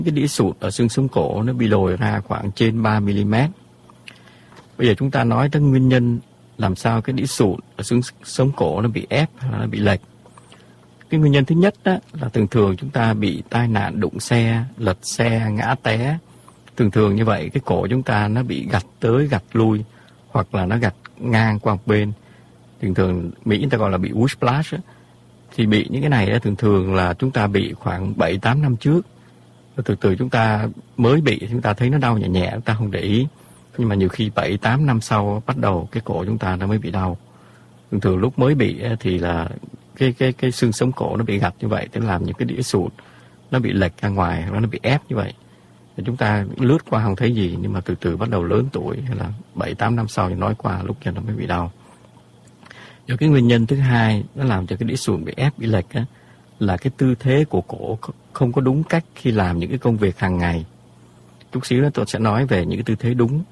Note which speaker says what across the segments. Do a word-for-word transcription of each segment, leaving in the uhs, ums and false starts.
Speaker 1: Cái đĩa sụt ở xương sống cổ nó bị lồi ra khoảng trên ba mi-li-mét. Bây giờ chúng ta nói tới nguyên nhân làm sao cái đĩa sụt ở xương sống cổ nó bị ép hay nó bị lệch. Cái nguyên nhân thứ nhất đó là thường thường chúng ta bị tai nạn đụng xe, lật xe, ngã té. Thường thường như vậy cái cổ chúng ta nó bị gạch tới gạch lui hoặc là nó gạch ngang qua một bên. Thường thường Mỹ người ta gọi là bị whiplash. Thì bị những cái này đó, thường thường là chúng ta bị khoảng bảy tám năm trước. Từ từ chúng ta mới bị, chúng ta thấy nó đau nhẹ nhẹ, chúng ta không để ý. Nhưng mà nhiều khi bảy tám năm sau bắt đầu cái cổ chúng ta nó mới bị đau. Thường thường lúc mới bị thì là cái cái cái xương sống cổ nó bị gạch như vậy, tức làm những cái đĩa sụt nó bị lệch ra ngoài, nó bị ép như vậy. Thì chúng ta lướt qua không thấy gì, nhưng mà từ từ bắt đầu lớn tuổi hay là bảy tám năm sau thì nói qua lúc kia nó mới bị đau. Rồi cái nguyên nhân thứ hai nó làm cho cái đĩa sụn bị ép, bị lệch á, là cái tư thế của cổ không có đúng cách khi làm những cái công việc hàng ngày. Chút xíu nữa tôi sẽ nói về những cái tư thế đúng.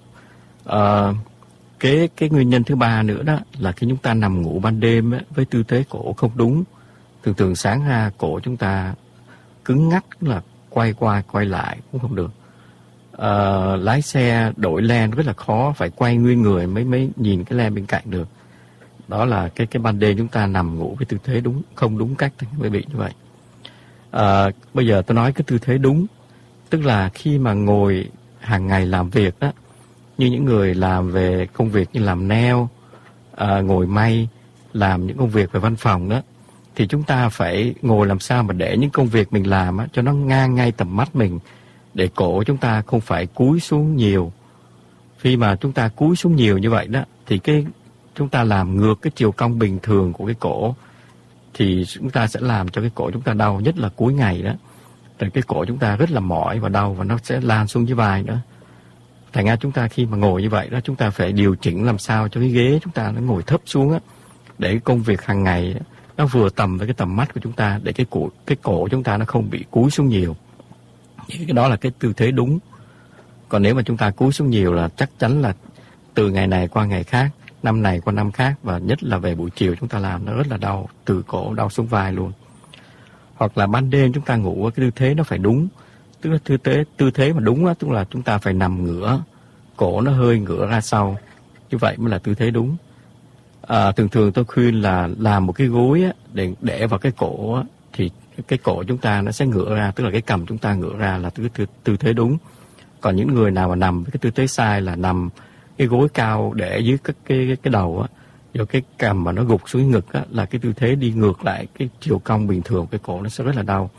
Speaker 1: À, cái cái nguyên nhân thứ ba nữa đó là khi chúng ta nằm ngủ ban đêm á, với tư thế cổ không đúng, thường thường sáng ra cổ chúng ta cứng ngắc, là quay qua quay lại cũng không được. À, lái xe đổi len rất là khó, phải quay nguyên người mới mới nhìn cái len bên cạnh được. Đó là cái cái ban đêm chúng ta nằm ngủ với tư thế đúng không đúng cách thì mới bị như vậy. À, bây giờ tôi nói cái tư thế đúng, tức là khi mà ngồi hàng ngày làm việc đó, như những người làm về công việc như làm nail, à, ngồi may, làm những công việc về văn phòng đó, thì chúng ta phải ngồi làm sao mà để những công việc mình làm á, cho nó ngang ngay tầm mắt mình, để cổ chúng ta không phải cúi xuống nhiều. Khi mà chúng ta cúi xuống nhiều như vậy đó, thì cái chúng ta làm ngược cái chiều cong bình thường của cái cổ, thì chúng ta sẽ làm cho cái cổ chúng ta đau, nhất là cuối ngày đó. Rồi cái cổ chúng ta rất là mỏi và đau, và nó sẽ lan xuống dưới vai nữa. Thành ra chúng ta khi mà ngồi như vậy đó, chúng ta phải điều chỉnh làm sao cho cái ghế chúng ta nó ngồi thấp xuống á, để cái công việc hàng ngày đó, nó vừa tầm với cái tầm mắt của chúng ta, để cái cổ cái cổ chúng ta nó không bị cúi xuống nhiều. Cái đó là cái tư thế đúng. Còn nếu mà chúng ta cúi xuống nhiều là chắc chắn là từ ngày này qua ngày khác, năm này qua năm khác, và nhất là về buổi chiều chúng ta làm nó rất là đau, từ cổ đau xuống vai luôn. Hoặc là ban đêm chúng ta ngủ cái tư thế nó phải đúng, tức là tư thế tư thế mà đúng á, tức là chúng ta phải nằm ngửa, cổ nó hơi ngửa ra sau, như vậy mới là tư thế đúng. À, thường thường tôi khuyên là làm một cái gối á, để để vào cái cổ á, thì cái cổ chúng ta nó sẽ ngửa ra, tức là cái cằm chúng ta ngửa ra là tư, tư, tư thế đúng. Còn những người nào mà nằm với cái tư thế sai là nằm cái gối cao để dưới cái cái cái đầu á, rồi cái cằm mà nó gục xuống ngực á, là cái tư thế đi ngược lại cái chiều cong bình thường, cái cổ nó sẽ rất là đau.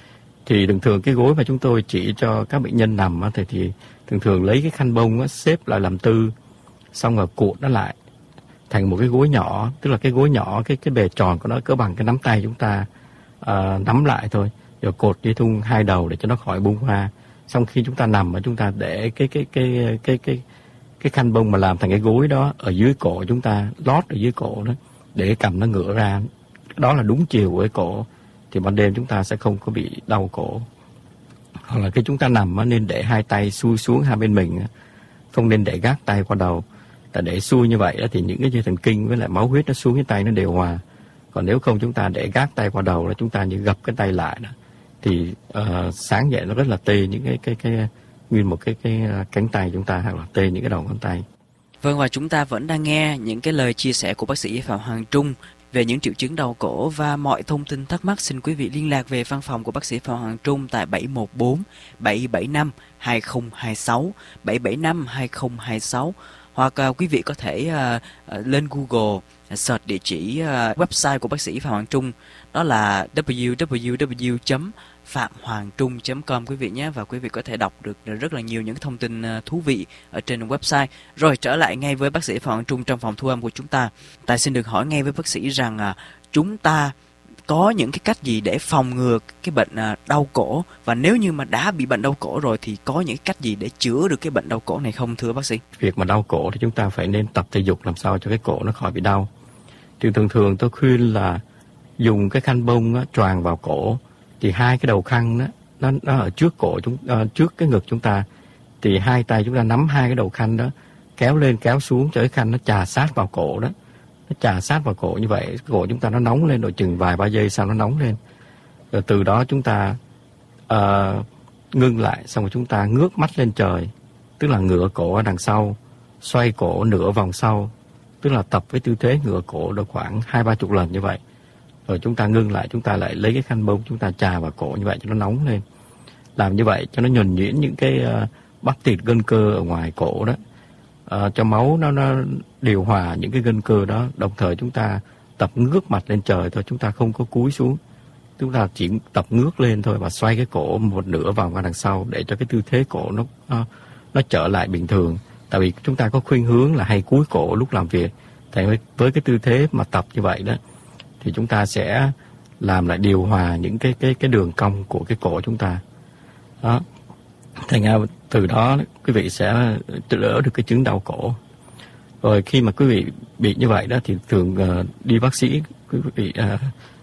Speaker 1: Thì thường thường cái gối mà chúng tôi chỉ cho các bệnh nhân nằm á, thì, thì thường thường lấy cái khăn bông á, xếp lại làm tư, xong rồi cuộn nó lại thành một cái gối nhỏ, tức là cái gối nhỏ, cái cái bề tròn của nó cỡ bằng cái nắm tay chúng ta, à, nắm lại thôi, rồi cột dây thun hai đầu để cho nó khỏi bung hoa. Xong khi chúng ta nằm mà chúng ta để cái cái cái cái cái cái khăn bông mà làm thành cái gối đó ở dưới cổ chúng ta, lót ở dưới cổ đó, để cái cằm nó ngửa ra, đó là đúng chiều của cái cổ, thì ban đêm chúng ta sẽ không có bị đau cổ. Hoặc là khi chúng ta nằm á, nên để hai tay xuôi xuống hai bên mình, không nên để gác tay qua đầu. Tại để xuôi như vậy đó, thì những cái dây thần kinh với lại máu huyết nó xuống cái tay nó đều hòa. Còn nếu không chúng ta để gác tay qua đầu là chúng ta như gập cái tay lại đó, thì uh, sáng dậy nó rất là tê những cái cái cái nguyên một cái cái cánh tay chúng ta, hoặc là tê những cái đầu ngón tay.
Speaker 2: Vâng, và chúng ta vẫn đang nghe những cái lời chia sẻ của bác sĩ Phạm Hoàng Trung về những triệu chứng đau cổ, và mọi thông tin thắc mắc xin quý vị liên lạc về văn phòng của bác sĩ Phạm Hoàng Trung tại bảy một bốn bảy bảy năm hai không hai sáu bảy bảy năm hai không hai sáu, hoặc uh, quý vị có thể uh, uh, lên Google uh, search địa chỉ uh, website của bác sĩ Phạm Hoàng Trung, đó là w w w chấm phạm hoàng trung chấm com quý vị nhé, và quý vị có thể đọc được rất là nhiều những thông tin thú vị ở trên website. Rồi trở lại ngay với bác sĩ Phạm Hoàng Trung trong phòng thu âm của chúng ta. Tài xin được hỏi ngay với bác sĩ rằng à, chúng ta có những cái cách gì để phòng ngừa cái bệnh à, đau cổ, và nếu như mà đã bị bệnh đau cổ rồi thì có những cách gì để chữa được cái bệnh đau cổ này không thưa bác sĩ?
Speaker 1: Việc mà đau cổ thì chúng ta phải nên tập thể dục làm sao cho cái cổ nó khỏi bị đau. Thì thường thường tôi khuyên là dùng cái khăn bông á, choàng vào cổ, thì hai cái đầu khăn đó, nó, nó ở trước cổ chúng uh, trước cái ngực chúng ta, thì hai tay chúng ta nắm hai cái đầu khăn đó, kéo lên kéo xuống cho cái khăn nó chà sát vào cổ đó, nó chà sát vào cổ như vậy, cổ chúng ta nó nóng lên, độ chừng vài ba giây sau nó nóng lên, rồi từ đó chúng ta uh, ngưng lại, xong rồi chúng ta ngước mắt lên trời, tức là ngửa cổ ở đằng sau, xoay cổ nửa vòng sau, tức là tập với tư thế ngửa cổ được khoảng hai ba chục lần như vậy. Rồi chúng ta ngưng lại, chúng ta lại lấy cái khăn bông chúng ta chà vào cổ như vậy cho nó nóng lên. Làm như vậy cho nó nhuần nhuyễn những cái uh, bắp thịt gân cơ ở ngoài cổ đó, uh, cho máu nó nó điều hòa những cái gân cơ đó. Đồng thời chúng ta tập ngước mặt lên trời thôi, chúng ta không có cúi xuống, chúng ta chỉ tập ngước lên thôi và xoay cái cổ một nửa vòng qua đằng sau để cho cái tư thế cổ nó nó, nó trở lại bình thường. Tại vì chúng ta có khuynh hướng là hay cúi cổ lúc làm việc, thì với, với cái tư thế mà tập như vậy đó thì chúng ta sẽ làm lại điều hòa những cái cái cái đường cong của cái cổ chúng ta. Đó. Thành ra từ đó quý vị sẽ đỡ được cái chứng đau cổ. Rồi khi mà quý vị bị như vậy đó thì thường uh, đi bác sĩ, quý vị uh,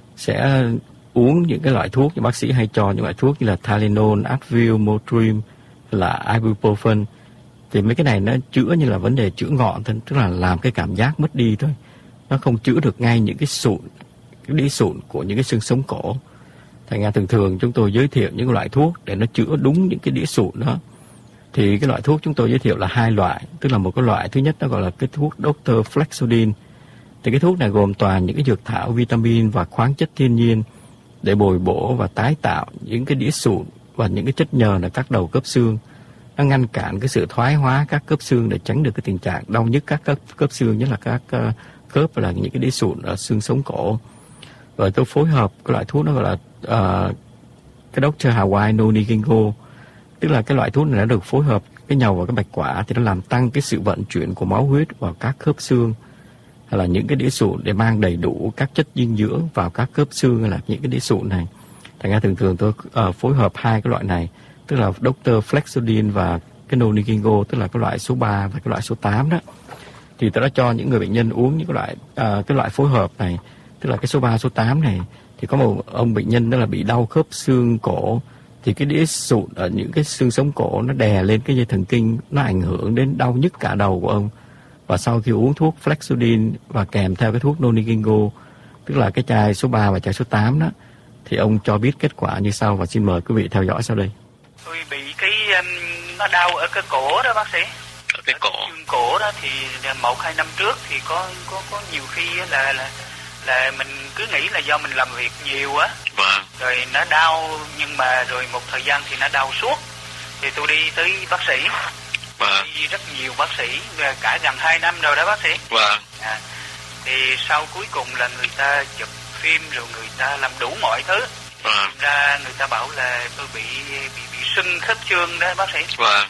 Speaker 1: sẽ uống những cái loại thuốc như bác sĩ hay cho, những loại thuốc như là Tylenol, Advil, Motrin, là Ibuprofen. Thì mấy cái này nó chữa như là vấn đề chữa ngọn thôi, tức là làm cái cảm giác mất đi thôi. Nó không chữa được ngay những cái sụn, cái đĩ sụn của những cái xương sống cổ. Thành ra thường thường chúng tôi giới thiệu những loại thuốc để nó chữa đúng những cái đĩa sụn đó. Thì cái loại thuốc chúng tôi giới thiệu là hai loại, tức là một cái loại thứ nhất nó gọi là cái thuốc doctor Flexodin. Thì cái thuốc này gồm toàn những cái dược thảo, vitamin và khoáng chất thiên nhiên để bồi bổ và tái tạo những cái đĩa sụn và những cái chất nhờn ở các đầu khớp xương. Nó ngăn cản cái sự thoái hóa các khớp xương để tránh được cái tình trạng đau nhức các khớp, khớp xương, nhất là các uh, khớp và là những cái đĩa sụn ở xương sống cổ. Rồi tôi phối hợp cái loại thuốc nó gọi là uh, cái doctor Hawaii Noni Gingo, tức là cái loại thuốc này đã được phối hợp cái nhau vào cái bạch quả thì nó làm tăng cái sự vận chuyển của máu huyết vào các khớp xương hay là những cái đĩa sụn để mang đầy đủ các chất dinh dưỡng vào các khớp xương hay là những cái đĩa sụn này. Thành ra thường thường tôi uh, phối hợp hai cái loại này, tức là doctor Flexodin và cái Noni Gingo, tức là cái loại số ba và cái loại số tám đó. Thì tôi đã cho những người bệnh nhân uống những cái loại uh, cái loại phối hợp này, tức là cái số ba, số tám này. Thì có một ông bệnh nhân đó là bị đau khớp xương cổ, thì cái đĩa sụn ở những cái xương sống cổ nó đè lên cái dây thần kinh, nó ảnh hưởng đến đau nhức cả đầu của ông. Và sau khi uống thuốc Flexodin và kèm theo cái thuốc Noni Gingo, tức là cái chai số ba và chai số tám đó, thì ông cho biết kết quả như sau, và xin mời quý vị theo dõi sau đây.
Speaker 3: Tôi bị cái um, nó đau ở cái cổ đó bác sĩ.
Speaker 4: Ở cái cổ.
Speaker 3: Ở cái cổ đó thì một hai năm trước thì có có có nhiều khi là là là mình cứ nghĩ là do mình làm việc nhiều á.
Speaker 4: Vâng.
Speaker 3: Rồi nó đau, nhưng mà rồi một thời gian thì nó đau suốt. Thì tôi đi tới bác sĩ.
Speaker 4: Vâng.
Speaker 3: Đi rất nhiều bác sĩ, cả gần hai năm rồi đó bác sĩ.
Speaker 4: Vâng.
Speaker 3: À, thì sau cuối cùng là người ta chụp phim rồi người ta làm đủ mọi thứ.
Speaker 4: Vâng.
Speaker 3: Ra người ta bảo là tôi bị bị bị sưng khớp xương đó bác sĩ.
Speaker 4: Vâng.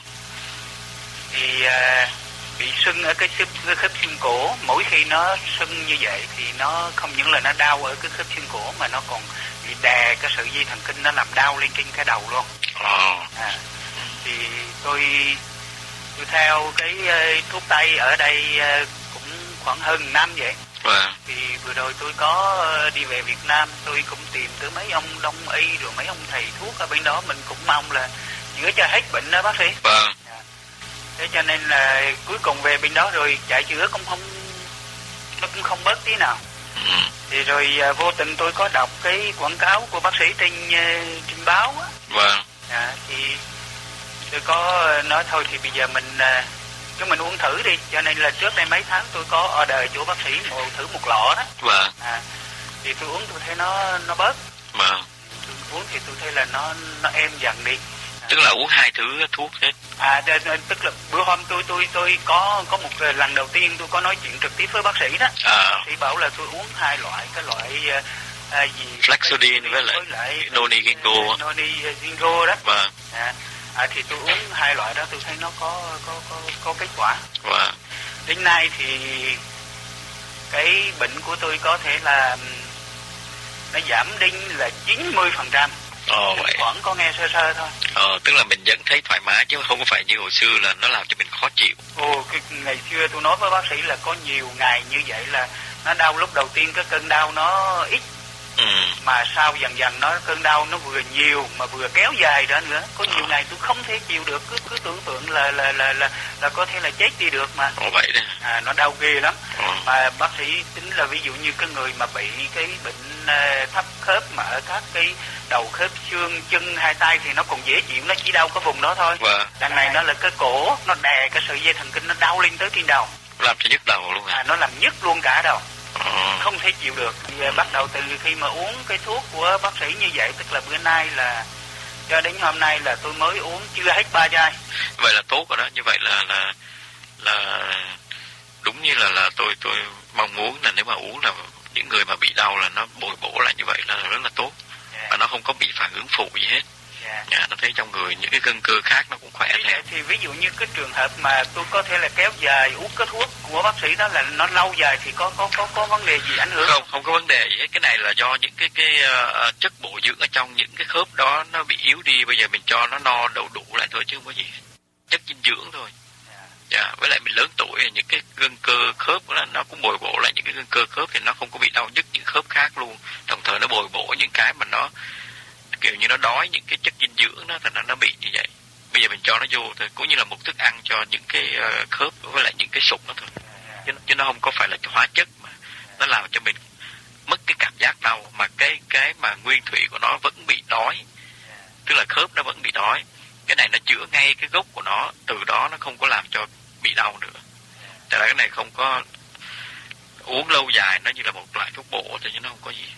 Speaker 3: Thì à, bị sưng ở cái khớp, cái khớp xương cổ. Mỗi khi nó sưng như vậy thì nó không những là nó đau ở cái khớp xương cổ mà nó còn bị đè cái sợi dây thần kinh, nó làm đau lên trên cái đầu luôn.
Speaker 4: Ồ.
Speaker 3: À, thì tôi tôi theo cái uh, thuốc tây ở đây uh, cũng khoảng hơn năm vậy.
Speaker 4: Vâng.
Speaker 3: Thì vừa rồi tôi có uh, đi về Việt Nam, tôi cũng tìm tới mấy ông đông y rồi mấy ông thầy thuốc ở bên đó, mình cũng mong là chữa cho hết bệnh đó bác sĩ.
Speaker 4: Vâng.
Speaker 3: À, thế cho nên là cuối cùng về bên đó rồi chạy chữa cũng không, nó cũng không bớt tí nào.
Speaker 4: Ừ.
Speaker 3: Thì rồi uh, vô tình tôi có đọc cái quảng cáo của bác sĩ trên uh, trên báo á.
Speaker 4: Vâng.
Speaker 3: À, thì tôi có nói thôi thì bây giờ mình uh, cho mình uống thử đi, cho nên là trước đây mấy tháng tôi có order chỗ bác sĩ một thử một lọ đó.
Speaker 4: Vâng.
Speaker 3: À, thì tôi uống tôi thấy nó nó bớt.
Speaker 4: Vâng.
Speaker 3: Tôi uống thì tôi thấy là nó nó êm dần đi. À,
Speaker 4: tức là uống hai thứ thuốc hết.
Speaker 3: À, tức là bữa hôm tôi tôi tôi có có một lần đầu tiên tôi có nói chuyện trực tiếp với bác sĩ đó.
Speaker 4: À.
Speaker 3: Bác sĩ bảo là tôi uống hai loại, cái loại à, gì
Speaker 4: Flexodin với lại, lại Noni Gingo.
Speaker 3: Noni Gingo đó.
Speaker 4: Vâng.
Speaker 3: À, à, thì tôi uống hai loại đó tôi thấy nó có có có có kết quả.
Speaker 4: Vâng.
Speaker 3: Đến nay thì cái bệnh của tôi có thể là nó giảm đến là chín mươi phần trăm.
Speaker 4: Ồ vậy.
Speaker 3: Vẫn có nghe sơ sơ thôi.
Speaker 4: Ờ, tức là mình vẫn thấy thoải mái chứ không có phải như hồi xưa là nó làm cho mình khó chịu.
Speaker 3: Ồ, cái, ngày xưa tôi nói với bác sĩ là có nhiều ngày như vậy là nó đau, lúc đầu tiên cái cơn đau nó ít.
Speaker 4: Ừ.
Speaker 3: Mà sau dần dần nó cơn đau nó vừa nhiều mà vừa kéo dài ra nữa. Có nhiều ngày tôi không thể chịu được, cứ cứ tưởng tượng là là là là là có thể là chết đi được mà.
Speaker 4: Ồ vậy đấy.
Speaker 3: À, nó đau ghê lắm.
Speaker 4: Ừ.
Speaker 3: Mà bác sĩ tính là ví dụ như cái người mà bị cái bệnh uh, thấp khớp mà ở các cái đầu khớp xương chân hai tay thì nó còn dễ chịu, nó chỉ đau cái vùng đó thôi.
Speaker 4: Vâng.
Speaker 3: Đằng này nó là cái cổ, nó đè cái sợi dây thần kinh nó đau lên tới trên đầu.
Speaker 4: Làm cho nhức đầu luôn hả?
Speaker 3: À, nó làm nhức luôn cả đầu.
Speaker 4: Ờ.
Speaker 3: Không thể chịu được. Thì bắt đầu từ khi mà uống cái thuốc của bác sĩ như vậy, tức là bữa nay là cho đến hôm nay là tôi mới uống chưa hết ba chai.
Speaker 4: Vậy là tốt rồi đó. Như vậy là là là đúng như là là tôi tôi mong muốn là nếu mà uống là những người mà bị đau là nó bồi bổ lại như vậy là rất là tốt. Yeah. Và nó không có bị phản ứng phụ gì hết. Yeah. Yeah, nó thấy trong người những cái gân cơ khác nó cũng khỏe theo.
Speaker 3: Thì ví dụ như cái trường hợp mà tôi có thể là kéo dài uống cái thuốc của bác sĩ đó là nó lâu dài thì có có có có vấn đề gì ảnh hưởng?
Speaker 4: Không, không có vấn đề gì hết. Cái này là do những cái cái uh, chất bổ dưỡng ở trong những cái khớp đó nó bị yếu đi, bây giờ mình cho nó no đủ đủ lại thôi chứ không có gì. Chất dinh dưỡng thôi. Dạ, yeah, với lại mình lớn tuổi những cái gân cơ khớp đó, nó cũng bồi bổ lại những cái gân cơ khớp thì nó không có bị đau nhức những khớp khác luôn. Đồng thời nó bồi bổ những cái mà nó kiểu như nó đói những cái chất dinh dưỡng đó, thành ra nó bị như vậy. Bây giờ mình cho nó vô thôi, cũng như là một thức ăn cho những cái uh, khớp với lại những cái sụn đó thôi. Chứ, chứ nó không có phải là hóa chất mà nó làm cho mình mất cái cảm giác đau, mà cái cái mà nguyên thủy của nó vẫn bị đói, tức là khớp nó vẫn bị đói. Cái này nó chữa ngay cái gốc của nó, từ đó nó không có làm cho bị đau nữa. Tại là cái này không có uống lâu dài, nó như là một loại thuốc bổ thôi chứ nó không có gì.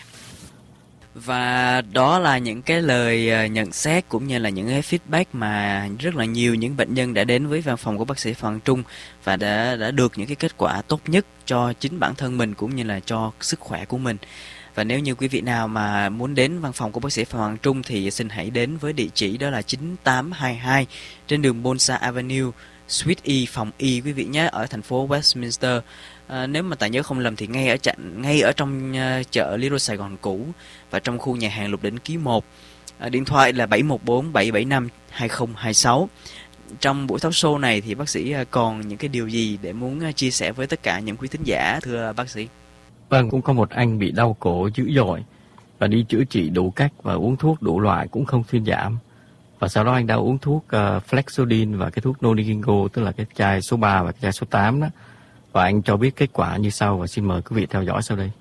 Speaker 2: Và đó là những cái lời nhận xét cũng như là những cái feedback mà rất là nhiều những bệnh nhân đã đến với văn phòng của bác sĩ Phạm Hoàng Trung và đã đã được những cái kết quả tốt nhất cho chính bản thân mình cũng như là cho sức khỏe của mình. Và nếu như quý vị nào mà muốn đến văn phòng của bác sĩ Phạm Hoàng Trung thì xin hãy đến với địa chỉ đó là chín tám hai hai trên đường Bonsa Avenue, Suite E, phòng Y quý vị nhé, ở thành phố Westminster. À, nếu mà ta nhớ không lầm thì ngay ở chặng ngay ở trong uh, chợ Little Sài Gòn cũ và trong khu nhà hàng Lục Đỉnh ký một. À, điện thoại là bảy một bốn bảy bảy năm hai không hai sáu. Trong buổi talk show này thì bác sĩ uh, còn những cái điều gì để muốn uh, chia sẻ với tất cả những quý thính giả thưa bác sĩ?
Speaker 1: Vâng, cũng có một anh bị đau cổ dữ dội và đi chữa trị đủ cách và uống thuốc đủ loại cũng không thuyên giảm. Và sau đó anh đã uống thuốc uh, Flexodin và cái thuốc Nonigingo, tức là cái chai số ba và cái chai số tám đó. Và anh cho biết kết quả như sau và xin mời quý vị theo dõi sau đây.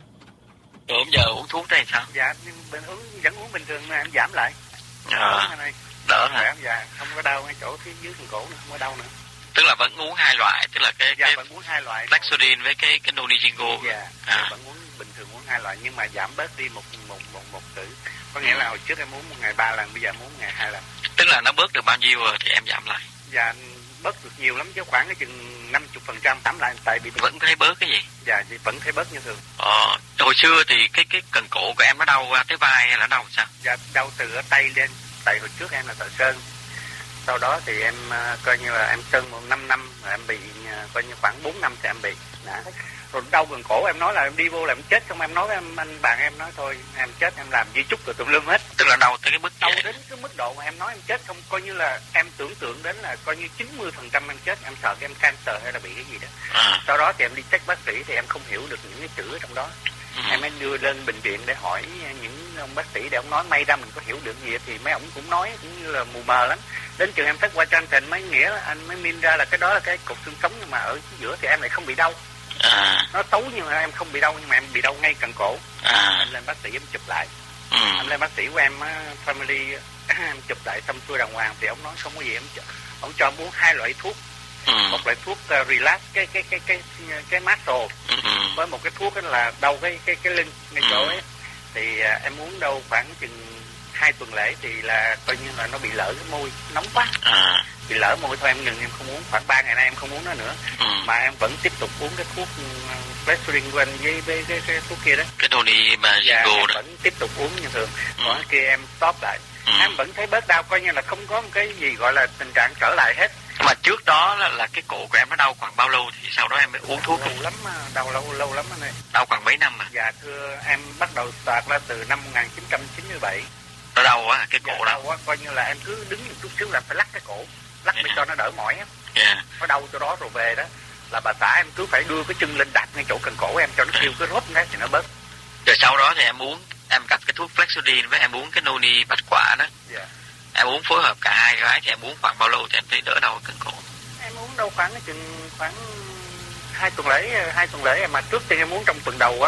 Speaker 4: Rồi giờ uống thuốc đây sao?
Speaker 3: Dạ, nhưng bên uống vẫn uống bình thường mà em giảm lại.
Speaker 4: À, đỡ hả?
Speaker 3: Dạ, không có đau ngay chỗ phía dưới phần cổ nữa, không có đau nữa.
Speaker 4: Tức là vẫn uống hai loại, tức là cái
Speaker 3: dạ,
Speaker 4: cái
Speaker 3: vẫn uống hai loại.
Speaker 4: Flexodin với cái cái Nonigingo.
Speaker 3: Dạ, à. Vẫn uống bình thường uống hai loại nhưng mà giảm bớt đi một một một một tử. Có nghĩa ừ. là hồi trước em uống một ngày ba lần, bây giờ em uống một ngày hai lần.
Speaker 4: Tức là nó bớt được bao nhiêu rồi thì em giảm lại?
Speaker 3: Dạ, bớt được nhiều lắm chứ, khoảng cái chừng năm mươi phần trăm giảm lại, tại vì
Speaker 4: vẫn thấy bớt cái gì?
Speaker 3: Dạ, vẫn thấy bớt như thường.
Speaker 4: Ờ, hồi xưa thì cái cái cần cổ của em nó đau qua tới vai hay là đau sao?
Speaker 3: Dạ, đau từ ở tay lên, tại hồi trước em là thợ sơn. Sau đó thì em uh, coi như là em sơn một năm năm, rồi em bị uh, coi như khoảng bốn năm thì em bị. Đã. Rồi đau gần cổ em nói là em đi vô là em chết, xong em nói với em, anh bạn em nói thôi em chết em làm di chúc rồi tùm lum hết.
Speaker 4: Tức là đau tới cái mức
Speaker 3: đau đến cái mức độ mà em nói em chết, không coi như là em tưởng tượng đến là coi như chín mươi phần trăm em chết, em sợ cái em cancer hay là bị cái gì đó. À. Sau đó thì em đi check bác sĩ thì em không hiểu được những cái chữ ở trong đó. Ừ. Em mới đưa lên bệnh viện để hỏi những ông bác sĩ để ông nói, may ra mình có hiểu được gì thì mấy ông cũng nói cũng như là mù mờ lắm. Đến trường em test qua trang trình mới nghĩa là anh mới min ra là cái đó là cái cột xương sống, nhưng mà ở giữa thì em lại không bị đau. À. Nó xấu nhưng mà em không bị đau, nhưng mà em bị đau ngay cần cổ. À. Em lên bác sĩ em chụp lại. Ừ. Em lên bác sĩ của em family em chụp lại xong xuôi đàng hoàng thì ông nói không có gì, em ông cho em uống hai loại thuốc. Ừ. Một loại thuốc uh, relax cái cái cái cái cái, cái muscle. Ừ. Với một cái thuốc là đau cái cái cái lưng ngay chỗ ấy. Thì uh, em uống đâu khoảng chừng hai tuần lễ thì là coi như là nó bị lỡ cái môi, nóng quá. À. Bị lỡ môi thôi em ngừng, em không uống, khoảng ba ngày nay em không uống nó nữa. Ừ. Mà em vẫn tiếp tục uống cái thuốc Flexodin của anh với, với cái, cái thuốc kia đó.
Speaker 4: Cái Noni mà
Speaker 3: dạ,
Speaker 4: Gingo
Speaker 3: em
Speaker 4: đó.
Speaker 3: vẫn tiếp tục uống như thường.
Speaker 4: Ừ.
Speaker 3: Còn cái kia em stop lại. Ừ. Em vẫn thấy bớt đau, coi như là không có một cái gì gọi là tình trạng trở lại hết.
Speaker 4: Mà trước đó là, là cái cổ của em nó đau khoảng bao lâu thì sau đó em mới uống thuốc?
Speaker 3: Lâu lắm, đau lâu lâu lắm anh ơi.
Speaker 4: Đau khoảng mấy năm à?
Speaker 3: Dạ thưa em bắt đầu start là từ năm một nghìn chín trăm chín mươi bảy.
Speaker 4: Nó đau quá, cái cổ
Speaker 3: dạ,
Speaker 4: đau
Speaker 3: quá, coi như là em cứ đứng một chút xíu là phải lắc cái cổ, lắc yeah. để cho nó đỡ mỏi á.
Speaker 4: Yeah.
Speaker 3: Nó đau cho đó rồi về đó là bà xã em cứ phải đưa cái chân lên đặt ngay chỗ cần cổ em cho nó kêu cái rốt cái thì nó bớt.
Speaker 4: Rồi sau đó thì em uống, em gặp cái thuốc Flexodin với em uống cái Noni bạch quả đó. Yeah. Em uống phối hợp cả hai cái thì em uống khoảng bao lâu thì em thấy đỡ đau cần cổ?
Speaker 3: Em uống đâu khoảng chừng khoảng hai tuần lễ, hai tuần lễ mà trước tiên em uống trong tuần đầu á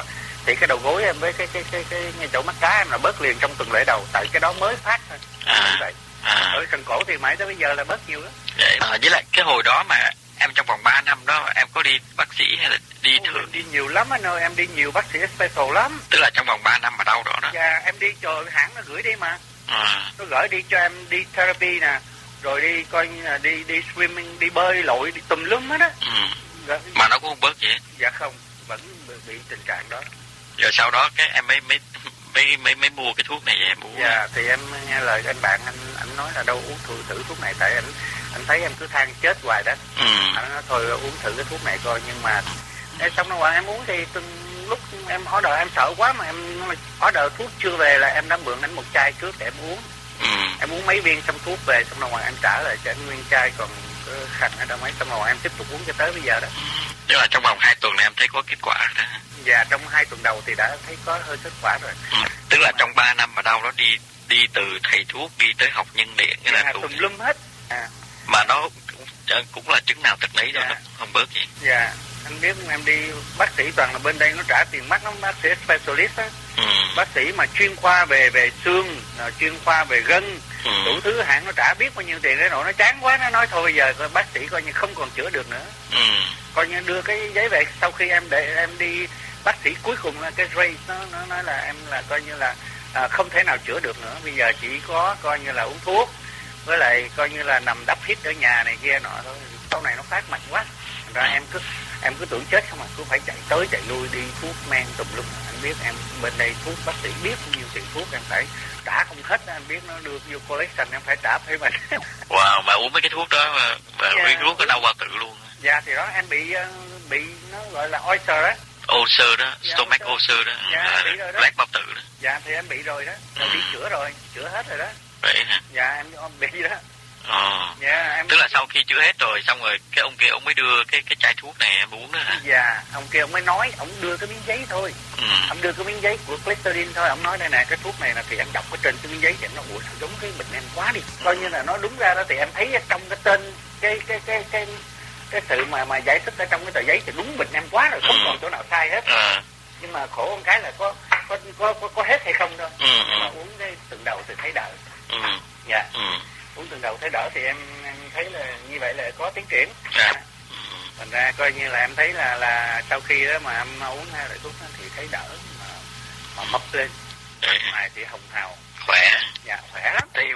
Speaker 3: thì cái đầu gối em với cái cái cái cái ngay chỗ mắt cá em là bớt liền trong tuần lễ đầu, tại cái đó mới phát thôi.
Speaker 4: À,
Speaker 3: vậy.
Speaker 4: À.
Speaker 3: Ở cần cổ thì mãi tới bây giờ là bớt nhiều lắm.
Speaker 4: Vậy, à, với lại cái hồi đó mà em trong vòng ba năm đó em có đi bác sĩ hay là đi
Speaker 3: Ôi,
Speaker 4: thường?
Speaker 3: đi nhiều lắm anh ơi, em đi nhiều bác sĩ special lắm.
Speaker 4: Tức là trong vòng ba năm mà đau đó đó.
Speaker 3: Dạ, em đi trời hãng nó gửi đi mà.
Speaker 4: À.
Speaker 3: Nó gửi đi cho em đi therapy nè, rồi đi coi như là đi đi swimming, đi bơi lội, đi tùm lum hết á.
Speaker 4: Ừ.
Speaker 3: Dạ.
Speaker 4: Mà nó cũng không bớt gì hết.
Speaker 3: Dạ không, vẫn bị, bị tình trạng đó.
Speaker 4: Rồi sau đó cái em mới mới mới mới, mới mua cái thuốc này về em uống.
Speaker 3: Dạ, thì em nghe lời anh bạn anh anh nói là đâu uống thử thử thuốc này, tại anh anh thấy em cứ than chết hoài đó.
Speaker 4: Ừ.
Speaker 3: Anh nói thôi uống thử cái thuốc này coi, nhưng mà em xong rồi em uống thì từng lúc em order em sợ quá mà em order thuốc chưa về là em đã mượn anh một chai trước để em uống.
Speaker 4: Ừ.
Speaker 3: Em uống mấy viên xong thuốc về, xong rồi em trả lại cho anh nguyên chai còn khăn ở đâu mấy, xong rồi em tiếp tục uống cho tới bây giờ đó.
Speaker 4: Tức là trong vòng hai tuần này em thấy có kết quả đó.
Speaker 3: Dạ, trong hai tuần đầu thì đã thấy có hơi kết quả rồi.
Speaker 4: Ừ. Tức là trong ba năm mà đau đó đi đi từ thầy thuốc đi tới học nhân điện cái
Speaker 3: dạ,
Speaker 4: là
Speaker 3: tùm lum hết. À.
Speaker 4: Mà nó cũng, cũng là chứng nào tật nấy thôi,
Speaker 3: Dạ.
Speaker 4: nó không bớt gì.
Speaker 3: Dạ, anh biết em đi bác sĩ toàn là bên đây nó trả tiền mắc lắm, bác sĩ specialist á.
Speaker 4: Ừ.
Speaker 3: Bác sĩ mà chuyên khoa về về xương, chuyên khoa về gân,
Speaker 4: Ừ.
Speaker 3: đủ thứ hãng nó trả biết bao nhiêu tiền đấy, nó chán quá nó nói thôi bây giờ bác sĩ coi như không còn chữa được nữa.
Speaker 4: Ừ.
Speaker 3: Coi như đưa cái giấy về sau khi em để em đi bác sĩ cuối cùng là cái Ray nó nó nói là em là coi như là à, không thể nào chữa được nữa, bây giờ chỉ có coi như là uống thuốc với lại coi như là nằm đắp hít ở nhà này kia nọ thôi. Sau này nó phát mạnh quá ra em cứ em cứ tưởng chết không mà cứ phải chạy tới chạy lui đi thuốc men tùm lum. Anh biết em bên đây thuốc bác sĩ biết bao nhiêu tiền thuốc em phải trả không hết, anh biết nó đưa vô collection em phải trả phải mình.
Speaker 4: Wow, mà uống mấy cái thuốc đó mà, mà
Speaker 3: Dạ.
Speaker 4: uống thuốc có đau bao tử luôn.
Speaker 3: Dạ thì đó em bị bị nó gọi là ulcer á.
Speaker 4: Ulcer đó,
Speaker 3: Dạ,
Speaker 4: stomach
Speaker 3: ulcer.
Speaker 4: ulcer đó,
Speaker 3: Dạ,
Speaker 4: là
Speaker 3: bị rồi đó.
Speaker 4: loét bao tử đó.
Speaker 3: Dạ thì em bị rồi đó, rồi đi chữa rồi, chữa hết rồi đó.
Speaker 4: Vậy hả?
Speaker 3: Dạ em bị đó.
Speaker 4: Ờ.
Speaker 3: Dạ em.
Speaker 4: Tức là sau khi chữa hết rồi xong rồi cái ông kia ông mới đưa cái cái chai thuốc này em uống đó hả?
Speaker 3: Dạ, ông kia ông mới nói, ông đưa cái miếng giấy thôi.
Speaker 4: Ừ.
Speaker 3: Ông đưa cái miếng giấy của Glycerin thôi, ông nói đây nè cái thuốc này là thì em đọc ở trên cái miếng giấy thì nó ủa sao giống cái bệnh em quá đi. Coi như là nó đúng ra đó thì em thấy trong cái tên cái cái cái cái cái sự mà mà giải thích ở trong cái tờ giấy thì đúng bệnh em quá rồi, không
Speaker 4: Ừ.
Speaker 3: còn chỗ nào sai hết.
Speaker 4: À.
Speaker 3: Nhưng mà khổ một cái là có có có có, có hết hay không đâu.
Speaker 4: Ừ.
Speaker 3: Nhưng mà
Speaker 4: Ừ.
Speaker 3: uống cái tuần đầu thì thấy đỡ.
Speaker 4: Ừ.
Speaker 3: Dạ.
Speaker 4: Ừ.
Speaker 3: Uống tuần đầu thấy đỡ thì em, em thấy là như vậy là có tiến triển.
Speaker 4: Dạ. Ừ.
Speaker 3: Thành ra coi như là em thấy là là sau khi đó mà em uống hai loại thuốc đó thì thấy đỡ mà, mà mập lên.
Speaker 4: Đấy.
Speaker 3: Ngoài thì hồng hào.
Speaker 4: Khỏe.
Speaker 3: Dạ khỏe lắm.
Speaker 4: Thì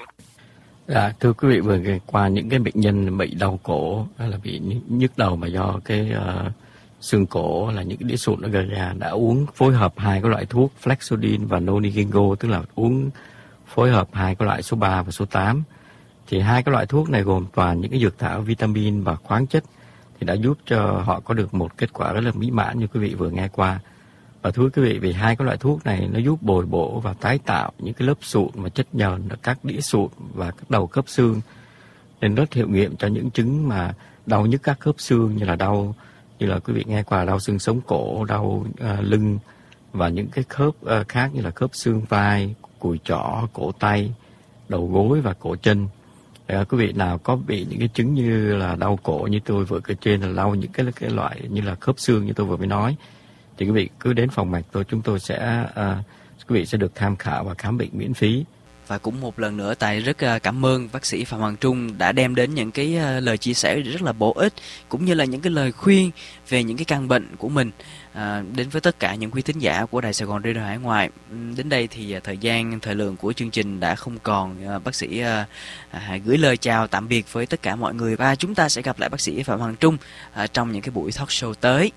Speaker 1: Dạ, thưa quý vị, vừa qua những cái bệnh nhân bị đau cổ hay là bị nhức đầu mà do cái uh, xương cổ là những cái đĩa sụn nó gây ra, đã uống phối hợp hai cái loại thuốc Flexodin và Nonigingo, tức là uống phối hợp hai cái loại số ba và số tám. Thì hai cái loại thuốc này gồm toàn những cái dược thảo, vitamin và khoáng chất, thì đã giúp cho họ có được một kết quả rất là mỹ mãn như quý vị vừa nghe qua. Và thưa quý vị, vì hai cái loại thuốc này nó giúp bồi bổ và tái tạo những cái lớp sụn và chất nhờn ở các đĩa sụn và các đầu khớp xương, nên rất hiệu nghiệm cho những chứng mà đau nhức các khớp xương, như là đau như là quý vị nghe qua đau xương sống cổ, đau uh, lưng và những cái khớp uh, khác như là khớp xương vai, cùi chỏ, cổ tay, đầu gối và cổ chân. Uh, quý vị nào có bị những cái chứng như là đau cổ như tôi vừa kể trên, là đau những cái cái loại như là khớp xương như tôi vừa mới nói, thì quý vị cứ đến phòng mạch tôi, chúng tôi sẽ uh, quý vị sẽ được tham khảo và khám bệnh miễn phí.
Speaker 2: Và cũng một lần nữa Tài rất cảm ơn bác sĩ Phạm Hoàng Trung đã đem đến những cái lời chia sẻ rất là bổ ích, cũng như là những cái lời khuyên về những cái căn bệnh của mình à, đến với tất cả những quý thính giả của Đài Sài Gòn Radio Hải Ngoại. Đến đây thì thời gian thời lượng của chương trình đã không còn. Bác sĩ à, hãy gửi lời chào tạm biệt với tất cả mọi người, và chúng ta sẽ gặp lại bác sĩ Phạm Hoàng Trung à, trong những cái buổi talk show tới.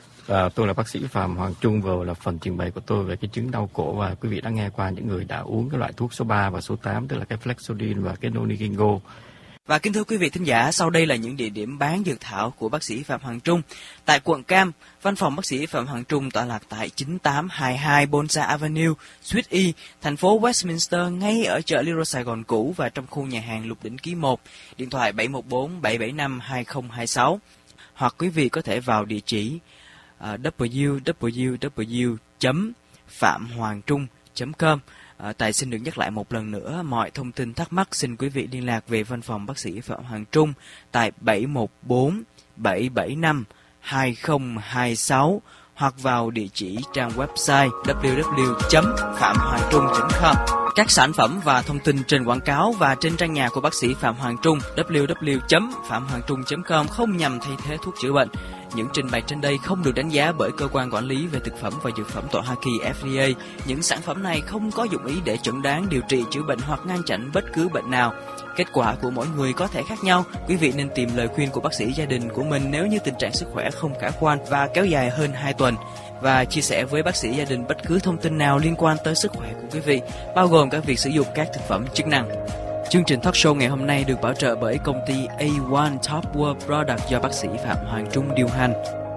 Speaker 1: À, tôi là bác sĩ Phạm Hoàng Trung, vừa là phần trình bày của tôi về cái chứng đau cổ, và quý vị đã nghe qua những người đã uống cái loại thuốc số ba và số tám, tức là cái Flexodin và cái Nonigingo.
Speaker 2: Và kính thưa quý vị thính giả, sau đây là những địa điểm bán dược thảo của bác sĩ Phạm Hoàng Trung. Tại quận Cam, văn phòng bác sĩ Phạm Hoàng Trung tọa lạc tại chín tám hai hai Bonsa Avenue, Suite E, thành phố Westminster, ngay ở chợ Little Sài Gòn cũ và trong khu nhà hàng Lục Đỉnh Ký một. Điện thoại bảy một bốn bảy bảy năm hai không hai sáu. Hoặc quý vị có thể vào địa chỉ uh, w w w chấm phạm hoàng trung chấm com. À, Tài xin được nhắc lại một lần nữa, mọi thông tin thắc mắc xin quý vị liên lạc về văn phòng bác sĩ Phạm Hoàng Trung tại bảy một bốn bảy bảy năm hai không hai sáu, hoặc vào địa chỉ trang website w w w chấm phạm hoàng trung chấm com. Các sản phẩm và thông tin trên quảng cáo và trên trang nhà của bác sĩ Phạm Hoàng Trung w w w chấm phạm hoàng trung chấm com không nhằm thay thế thuốc chữa bệnh. Những trình bày trên đây không được đánh giá bởi cơ quan quản lý về thực phẩm và dược phẩm tại Hoa Kỳ F D A. Những sản phẩm này không có dụng ý để chẩn đoán, điều trị, chữa bệnh hoặc ngăn chặn bất cứ bệnh nào. Kết quả của mỗi người có thể khác nhau. Quý vị nên tìm lời khuyên của bác sĩ gia đình của mình nếu như tình trạng sức khỏe không khả quan và kéo dài hơn hai tuần. Và chia sẻ với bác sĩ gia đình bất cứ thông tin nào liên quan tới sức khỏe của quý vị, bao gồm các việc sử dụng các thực phẩm chức năng. Chương trình talk show ngày hôm nay được bảo trợ bởi công ty A một Top World Product do bác sĩ Phạm Hoàng Trung điều hành.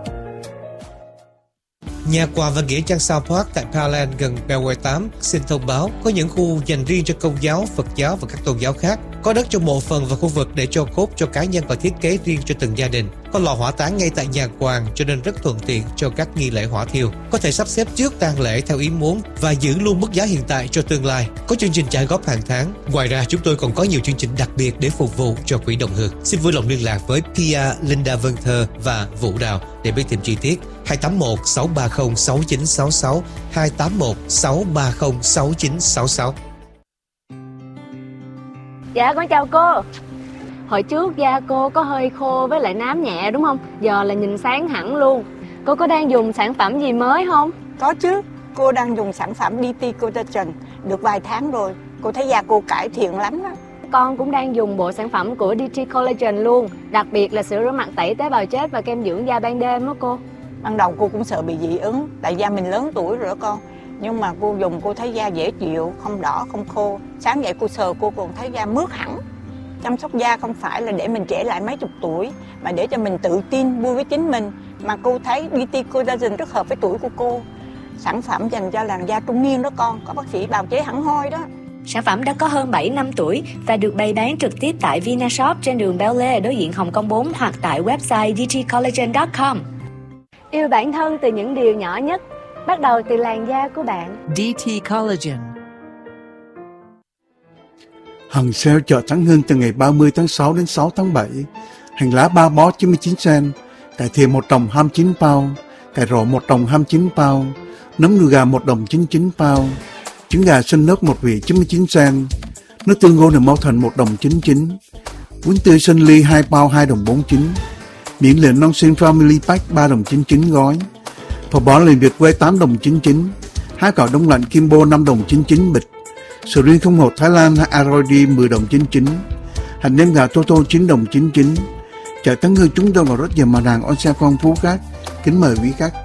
Speaker 5: Nhà quà và nghĩa trang South Park tại Parkland gần Beltway tám xin thông báo có những khu dành riêng cho Công giáo, Phật giáo và các tôn giáo khác. Có đất cho mộ phần và khu vực để cho cốt cho cá nhân và thiết kế riêng cho từng gia đình. Có lò hỏa táng ngay tại nhà quàng cho nên rất thuận tiện cho các nghi lễ hỏa thiêu. Có thể sắp xếp trước tang lễ theo ý muốn và giữ luôn mức giá hiện tại cho tương lai. Có chương trình trả góp hàng tháng. Ngoài ra chúng tôi còn có nhiều chương trình đặc biệt để phục vụ cho quỹ đồng hương. Xin vui lòng liên lạc với Pia, Linda Vân Thơ và Vũ Đào để biết thêm chi tiết. hai tám một sáu ba không sáu chín sáu sáu hai tám một sáu ba không sáu chín sáu sáu.
Speaker 6: Dạ con chào cô. Hồi trước da cô có hơi khô với lại nám nhẹ đúng không? Giờ là nhìn sáng hẳn luôn. Cô có đang dùng sản phẩm gì mới không?
Speaker 7: Có chứ, cô đang dùng sản phẩm đê tê Collagen được vài tháng rồi. Cô thấy da cô cải thiện lắm đó.
Speaker 6: Con cũng đang dùng bộ sản phẩm của đê tê Collagen luôn. Đặc biệt là sữa rửa mặt tẩy tế bào chết và kem dưỡng da ban đêm đó cô.
Speaker 7: Ban đầu cô cũng sợ bị dị ứng, tại da mình lớn tuổi rồi đó con. Nhưng mà cô dùng cô thấy da dễ chịu, không đỏ, không khô. Sáng dậy cô sờ cô còn thấy da mướt hẳn. Chăm sóc da không phải là để mình trẻ lại mấy chục tuổi, mà để cho mình tự tin, vui với chính mình. Mà cô thấy đê tê Collagen rất hợp với tuổi của cô. Sản phẩm dành cho làn da trung niên đó con, có bác sĩ bào chế hẳn hoi đó.
Speaker 6: Sản phẩm đã có hơn bảy năm tuổi và được bày bán trực tiếp tại Vinashop trên đường Bel Air đối diện Hồng Kông bốn hoặc tại website d t collagen chấm com. Yêu bản thân từ những điều nhỏ nhất, bắt đầu từ làn da của bạn.
Speaker 8: đê tê Collagen.
Speaker 9: Hàng sale chợ Thắng Hưng từ ngày ba mươi tháng sáu đến sáu tháng bảy. Hành lá ba bó chín mươi chín cent, cải thìa một đồng hai mươi chín pound, cải rổ một đồng hai mươi chín pound, nấm đùi gà một đồng chín mươi chín pound, trứng gà xanh nước một vị chín mươi chín cent, nước tương Golden Mountain một đồng chín mươi chín, bún tươi xanh ly hai pound hai đồng bốn mươi chín, miễn liền non xanh Family Pack ba đồng chín mươi chín gói, phở bò liền Việt quê tám đồng chín mươi chín, há cảo đông lạnh Kimbo năm đồng chín mươi chín bịch, sầu riêng không hột Thái Lan Arroyo mười đồng chín mươi chín, hạt nêm gà Toto chín đồng chín mươi chín. Chợ Thắng Hưng chúng tôi còn rất nhiều mặt hàng on sale phong phú khác. Kính mời quý khách.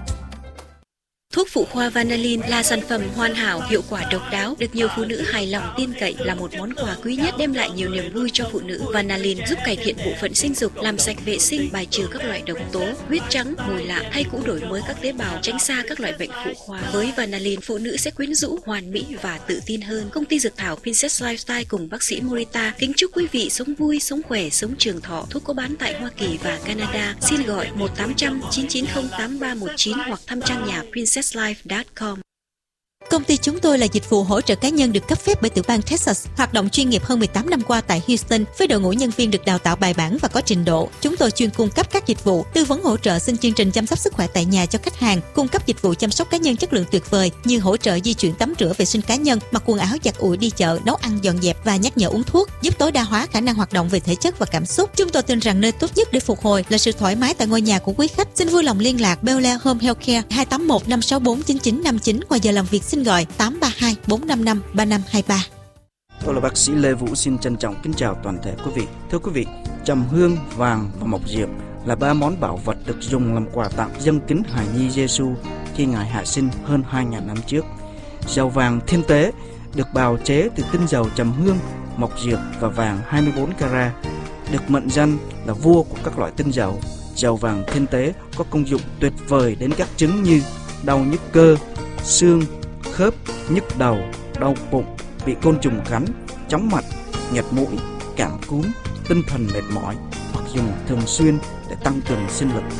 Speaker 10: Thuốc phụ khoa Vanillin là sản phẩm hoàn hảo, hiệu quả độc đáo, được nhiều phụ nữ hài lòng tin cậy, là một món quà quý nhất đem lại nhiều niềm vui cho phụ nữ. Vanillin giúp cải thiện bộ phận sinh dục, làm sạch vệ sinh, bài trừ các loại độc tố, huyết trắng, mùi lạ, thay cũ đổi mới các tế bào, tránh xa các loại bệnh phụ khoa. Với Vanillin, phụ nữ sẽ quyến rũ, hoàn mỹ và tự tin hơn. Công ty dược thảo Princess Lifestyle cùng bác sĩ Morita kính chúc quý vị sống vui, sống khỏe, sống trường thọ. Thuốc có bán tại Hoa Kỳ và Canada. Xin gọi một tám trăm chín chín không tám ba một chín hoặc thăm trang nhà princess life chấm com.
Speaker 11: Công ty chúng tôi là dịch vụ hỗ trợ cá nhân được cấp phép bởi tiểu bang Texas, hoạt động chuyên nghiệp hơn mười tám năm qua tại Houston với đội ngũ nhân viên được đào tạo bài bản và có trình độ. Chúng tôi chuyên cung cấp các dịch vụ tư vấn hỗ trợ xin chương trình chăm sóc sức khỏe tại nhà cho khách hàng, cung cấp dịch vụ chăm sóc cá nhân chất lượng tuyệt vời như hỗ trợ di chuyển tắm rửa vệ sinh cá nhân, mặc quần áo giặt ủi đi chợ, nấu ăn dọn dẹp và nhắc nhở uống thuốc, giúp tối đa hóa khả năng hoạt động về thể chất và cảm xúc. Chúng tôi tin rằng nơi tốt nhất để phục hồi là sự thoải mái tại ngôi nhà của quý khách. Xin vui lòng liên lạc Bel Air Home Healthcare hai tám một năm sáu bốn chín chín năm chín. Ngoài giờ làm việc xin gọi tám ba hai bốn năm năm ba năm hai ba.
Speaker 12: Tôi là bác sĩ Lê Vũ, xin trân trọng kính chào toàn thể quý vị. Thưa quý vị, trầm hương, vàng và mộc diệp là ba món bảo vật được dùng làm quà tặng dâng kính hài nhi Giêsu khi Ngài hạ sinh hơn hai nghìn năm trước. Dầu vàng thiên tế được bào chế từ tinh dầu trầm hương, mộc diệp và vàng hai mươi bốn carat, được mệnh danh là vua của các loại tinh dầu. Dầu vàng thiên tế có công dụng tuyệt vời đến các chứng như đau nhức cơ, xương, khớp, nhức đầu, đau bụng, bị côn trùng cắn, chóng mặt, nghẹt mũi, cảm cúm, tinh thần mệt mỏi, hoặc dùng thường xuyên để tăng cường sinh lực.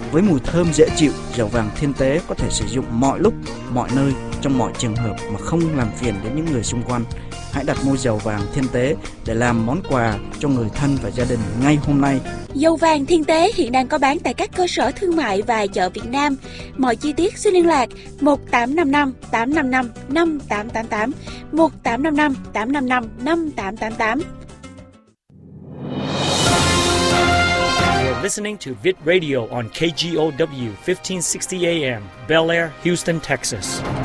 Speaker 12: Với mùi thơm dễ chịu, dầu vàng thiên tế có thể sử dụng mọi lúc, mọi nơi, trong mọi trường hợp mà không làm phiền đến những người xung quanh. Hãy đặt mua dầu vàng thiên tế để làm món quà cho người thân và gia đình ngay hôm nay.
Speaker 8: Dầu vàng thiên tế hiện đang có bán tại các cơ sở thương mại và chợ Việt Nam. Mọi chi tiết xin liên lạc một tám năm năm tám năm năm năm tám tám tám, một tám năm năm tám năm năm năm tám tám tám.
Speaker 13: You're listening to Vit Radio on K G O W fifteen sixty A M, Bel Air, Houston, Texas.